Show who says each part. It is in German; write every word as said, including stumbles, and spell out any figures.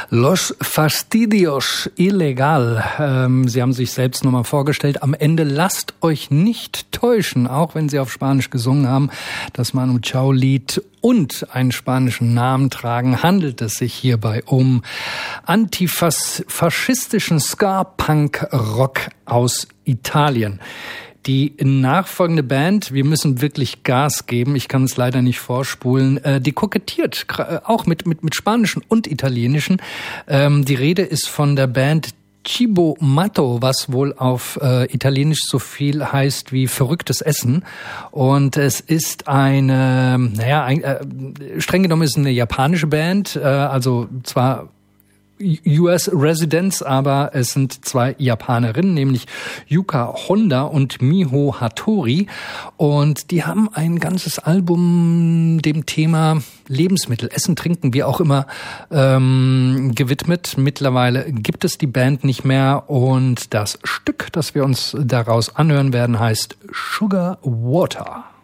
Speaker 1: Los Fastidios Illegal. Ähm, Sie haben sich selbst nochmal vorgestellt. Am Ende lasst euch nicht täuschen, auch wenn Sie auf Spanisch gesungen haben. Das Manu Chao-Lied und einen spanischen Namen tragen, handelt es sich hierbei um antifaschistischen Ska-Punk-Rock aus Italien. Die nachfolgende Band, wir müssen wirklich Gas geben, ich kann es leider nicht vorspulen, äh, die kokettiert auch mit, mit, mit spanischen und italienischen. Ähm, die Rede ist von der Band Cibo Matto, was wohl auf äh, Italienisch so viel heißt wie verrücktes Essen. Und es ist eine, naja, ein, äh, streng genommen ist es eine japanische Band, äh, also zwar U S Residents, aber es sind zwei Japanerinnen, nämlich Yuka Honda und Miho Hattori. Und die haben ein ganzes Album dem Thema Lebensmittel, Essen, Trinken, wie auch immer, ähm, gewidmet. Mittlerweile gibt es die Band nicht mehr. Und das Stück, das wir uns daraus anhören werden, heißt Sugar Water.